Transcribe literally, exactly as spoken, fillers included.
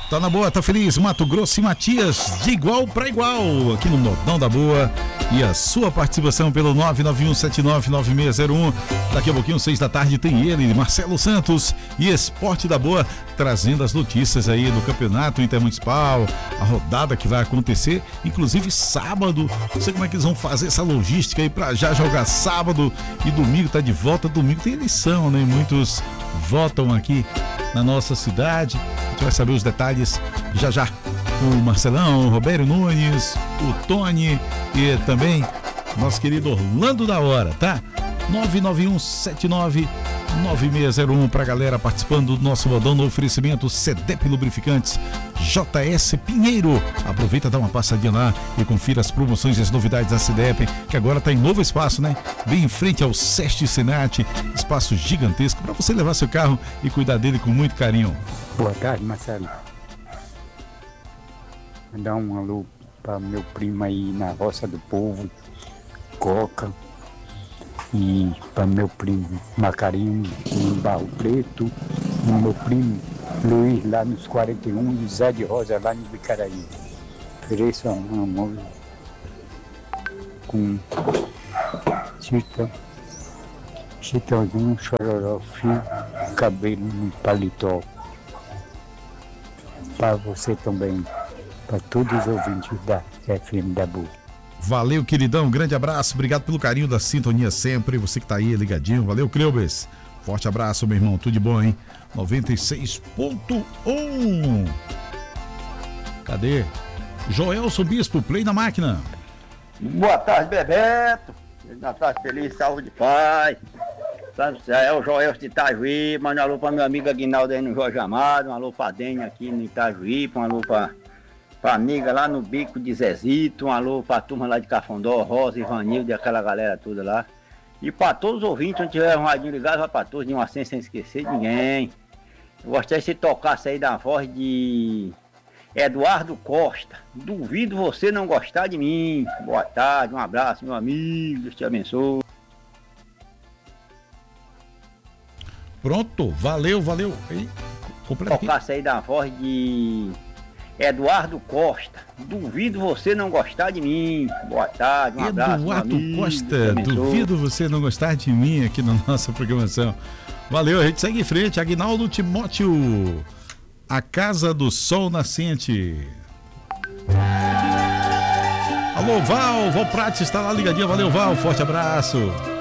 Tá na boa, tá feliz, Mato Grosso e Matias, de igual para igual, aqui no Modão da Boa. E a sua participação pelo nove nove um sete nove nove seis zero um. Daqui a pouquinho, seis da tarde, tem ele, Marcelo Santos e Esporte da Boa, trazendo as notícias aí do Campeonato Intermunicipal, a rodada que vai acontecer, inclusive sábado. Não sei como é que eles vão fazer essa logística aí pra já jogar sábado e domingo tá de volta. Domingo tem eleição, né? Muitos votam aqui na nossa cidade. A gente vai saber os detalhes já já com o Marcelão, o Roberto Nunes, o Tony e também nosso querido Orlando da Hora, tá? nove nove um sete nove nove seis zero um pra galera participando do nosso modão no oferecimento Cedep Lubrificantes, J S Pinheiro. Aproveita, dá uma passadinha lá e confira as promoções e as novidades da Cedep, que agora tá em novo espaço, né? Bem em frente ao Seste Senat, espaço gigantesco para você levar seu carro e cuidar dele com muito carinho. Boa tarde, Marcelo. Mandar um alô para meu primo aí na Roça do Povo, Coca, e para meu primo Macarinho em Barro Preto, e meu primo Luiz lá nos quarenta e um e Zé de Rosa lá no Bicaraí. Ofereço um amor com chita, chitãozinho, chororó, fio, cabelo no paletó. Para você também, para todos os ouvintes da F M da Boa. Valeu, queridão, um grande abraço, obrigado pelo carinho da sintonia sempre, você que tá aí ligadinho, valeu, Cleubes, forte abraço, meu irmão, tudo de bom, hein? noventa e seis ponto um. Cadê? Joelson Bispo, play na máquina. Boa tarde, Bebeto. Natal feliz, saúde e paz. É o Joelson de Itajuí, manda um alô para meu amigo Aguinaldo aí no Jorge Amado, um alô para Dênia aqui no Itajuí, um alô para Pra amiga lá no Bico de Zezito, um alô pra turma lá de Cafundó, Rosa, Ivanildo e aquela galera toda lá. E pra todos os ouvintes, onde tiver um radinho ligado, vai pra todos, de uma sem sem esquecer de ninguém. Eu gostaria que você tocasse aí da voz de Eduardo Costa. Duvido você não gostar de mim. Boa tarde, um abraço, meu amigo, Deus te abençoe. Pronto, valeu, valeu. Tocasse aí da voz de Eduardo Costa, duvido você não gostar de mim. Boa tarde, um abraço. Eduardo amigo, Costa, duvido você não gostar de mim aqui na nossa programação. Valeu, a gente segue em frente. Aguinaldo Timóteo, a Casa do Sol Nascente. Alô, Val, Val Prates está lá ligadinha. Valeu, Val, forte abraço.